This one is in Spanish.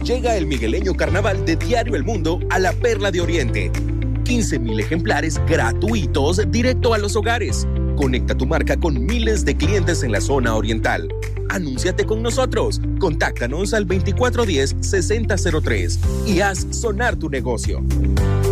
Llega el migueleño carnaval de Diario El Mundo a la Perla de Oriente. 15,000 ejemplares gratuitos directo a los hogares. Conecta tu marca con miles de clientes en la zona oriental. Anúnciate con nosotros. Contáctanos al 2410-6003 y haz sonar tu negocio.